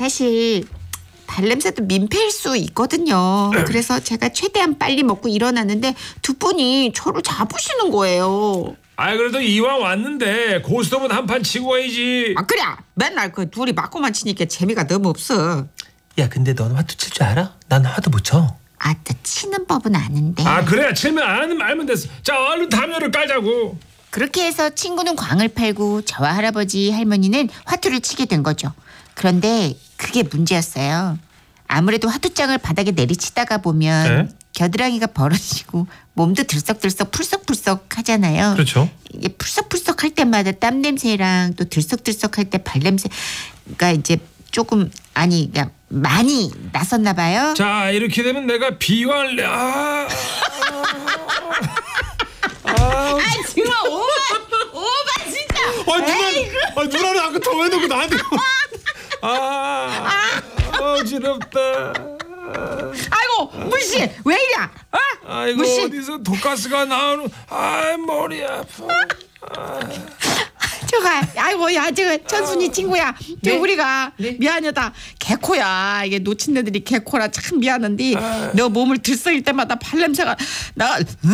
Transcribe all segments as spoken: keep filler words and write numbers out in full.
사실 발냄새도 민폐일 수 있거든요. 그래서 제가 최대한 빨리 먹고 일어났는데 두 분이 저를 잡으시는 거예요. 아 그래도 이왕 왔는데 고스톱은 한 판 치고 가야지. 아 그래 맨날 그 둘이 맞고만 치니까 재미가 너무 없어. 야 근데 너는 화투 칠 줄 알아? 난 화투 못 쳐. 아따 치는 법은 아는데. 아 그래 치면 아는 알면 됐어. 자 얼른 담요를 깔자고. 그렇게 해서 친구는 광을 팔고 저와 할아버지 할머니는 화투를 치게 된 거죠. 그런데 그게 문제였어요. 아무래도 화투장을 바닥에 내리치다가 보면 네? 겨드랑이가 벌어지고 몸도 들썩들썩 풀썩풀썩 하잖아요. 그렇죠. 이게 풀썩풀썩 할 때마다 땀 냄새랑 또 들썩들썩 할 때 발 냄새가 이제 조금 아니 그러니까 많이 났었나 봐요. 자 이렇게 되면 내가 비wan을 내. 아, 아, 아, 정말 오바 오바 진짜. 아 누나, 아 누나는 아까 더 해놓고 나한테. 아, 어지럽다. 아이고 문씨 왜 이래? 어? 아이고 무시. 어디서 독가스가 나오는. 아 머리 아파. 저가 아이고 야 저거 천순이 친구야 저 우리가 미안하다 개코야 이게 놓친 애들이 개코라 참 미안한데 너 몸을 들썩일 때마다 발냄새가 나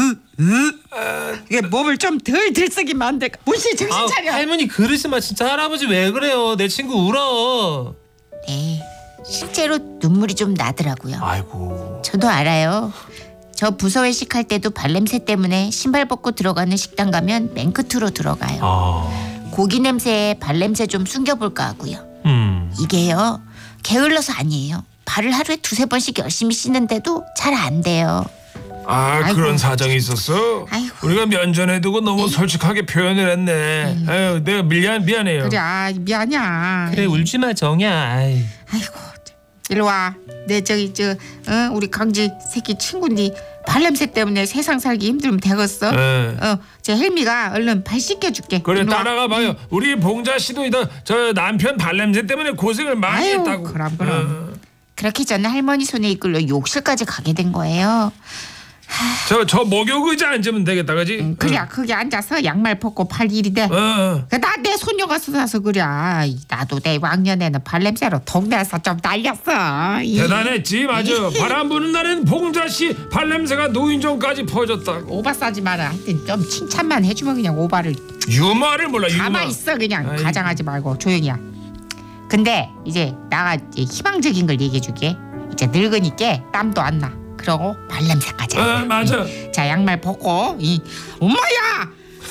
이게 몸을 좀 덜 들썩이면 안 될까? 문씨 정신 아, 차려. 할머니 그러지 마 진짜. 할아버지 왜 그래요? 내 친구 울어. 네 실제로 눈물이 좀 나더라고요. 아이고. 저도 알아요. 저 부서 회식할 때도 발냄새 때문에 신발 벗고 들어가는 식당 가면 맨 끝으로 들어가요. 아. 고기 냄새에 발냄새 좀 숨겨볼까 하고요. 음. 이게요 게을러서 아니에요. 발을 하루에 두세 번씩 열심히 씻는데도 잘 안 돼요. 아 아이고. 그런 사정이 있었어? 아이고. 우리가 면전에 두고 너무 솔직하게 표현을 했네. 아유 내가 미안 미안해요. 그래 아, 미안이야. 그래 울지 마 정야. 아이. 아이고 일로 와. 내 저기 저 어, 우리 강지 새끼 친구인데 발냄새 때문에 세상 살기 힘들면 되겠어. 네. 어, 제 헬미가 얼른 발 씻겨줄게. 그래 일로 와. 따라가 봐요. 우리 봉자 씨도 이다 저 남편 발냄새 때문에 고생을 많이 아유, 했다고. 그럼, 그럼. 어. 그렇게 저는 할머니 손에 이끌려 욕실까지 가게 된 거예요. 저저 목욕 의자 앉으면 되겠다, 그지? 음, 그래 거기 앉아서 양말 벗고 팔 일이 돼. 어. 어. 나 내 손녀가 쏟아서 그래. 아이, 나도 내 왕년에는 발냄새로 동네에서 좀 날렸어. 이. 대단했지, 맞아. 바람 부는 날엔 봉자 씨 발냄새가 노인정까지 퍼졌다고. 오바 싸지 마라. 하여튼 좀 칭찬만 해주면 그냥 오바를. 유머를 몰라, 유머. 가만 있어 그냥. 아이고. 가장하지 말고 조용히 해. 근데 이제 나가 이제 희망적인 걸 얘기해줄게. 이제 늙으니까 땀도 안 나. 그러고 발냄새까지. 어, 맞아. 자 양말 벗고 이 엄마야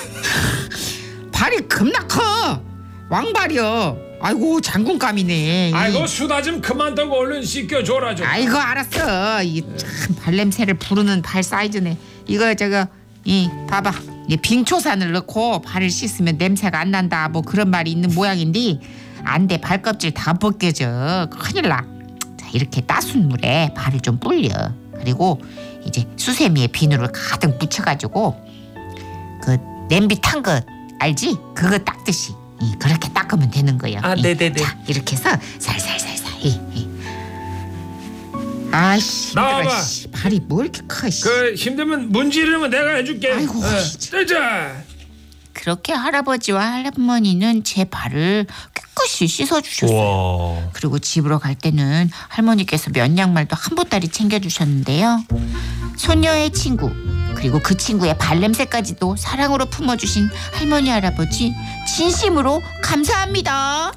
발이 겁나 커 왕발이여. 아이고 장군감이네. 아이고 수다 좀 그만 떠고 얼른 씻겨줘라 좀. 아이고 알았어. 이 참 발냄새를 부르는 발 사이즈네. 이거 저거 이 봐봐. 이 빙초산을 넣고 발을 씻으면 냄새가 안 난다 뭐 그런 말이 있는 모양인데 안 돼. 발껍질 다 벗겨져. 큰일 나. 자 이렇게 따순 물에 발을 좀 불려. 그리고 이제 수세미에 비누를 가득 묻혀가지고 그 냄비 탄 거 알지? 그거 닦듯이 이, 그렇게 닦으면 되는 거예요. 아, 이, 네네네. 자 이렇게 해서 살살살살. 이, 이. 아이씨 나와봐. 힘들어, 씨. 발이 뭐 이렇게 커. 씨. 그 힘들면 문지르면 내가 해줄게. 아이고, 어, 진짜. 짜자. 그렇게 할아버지와 할머니는 제 발을 깨끗이 씻어주셨어요. 와. 그리고 집으로 갈 때는 할머니께서 면 양말도 한 보따리 챙겨주셨는데요. 손녀의 친구 그리고 그 친구의 발냄새까지도 사랑으로 품어주신 할머니 할아버지 진심으로 감사합니다.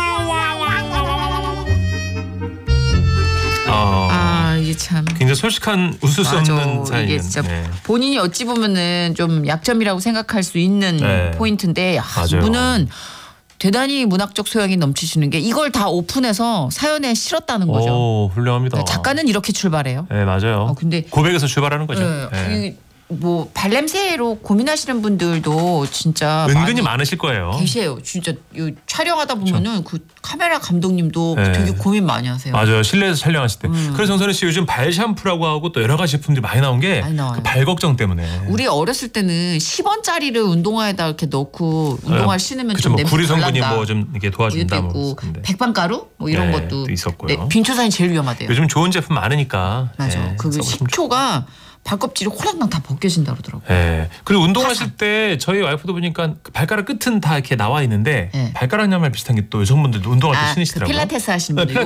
아. 아 이게 참 굉장히 솔직한 웃을 수 맞아. 없는 사연. 이게 진짜 본인이 어찌 보면은 좀 약점이라고 생각할 수 있는 네. 포인트인데 아, 맞아요. 이분은 대단히 문학적 소양이 넘치시는 게 이걸 다 오픈해서 사연에 실었다는 거죠. 오 훌륭합니다. 작가는 이렇게 출발해요. 네 맞아요. 어, 근데 고백에서 출발하는 거죠. 네, 네. 이, 뭐 발냄새로 고민하시는 분들도 진짜 은근히 많이 많으실 거예요. 계세요. 진짜 이 촬영하다 보면은 그 카메라 감독님도 네. 되게 고민 많이 하세요. 맞아요. 실내에서 촬영하실 때. 음. 그래서 정선혜 씨 요즘 발 샴푸라고 하고 또 여러 가지 제품들이 많이 나온 게 많이 나와요. 그 발 걱정 때문에. 우리 어렸을 때는 십 원짜리를 운동화에다 이렇게 넣고 운동화를 신으면 그쵸, 좀 뭐 냄새 구리 덜 성분이 난다. 뭐 좀 이렇게 도와준다 이것도 뭐. 있고 근데. 백반가루 뭐 이런 네, 것도 또 있었고요. 네, 빙초산이 제일 위험하대요. 요즘 좋은 제품 많으니까. 맞아. 네, 그 써보시면 식초가 발껍질이 호랑랑 다 벗겨진다 그러더라고요. 네. 그리고 운동하실 때 저희 와이프도 보니까 그 발가락 끝은 다 이렇게 나와 있는데 네. 발가락 양말 비슷한 게 또 여성분들도 운동할 때 아, 그 신으시더라고요. 필라테스 하시는 네, 분들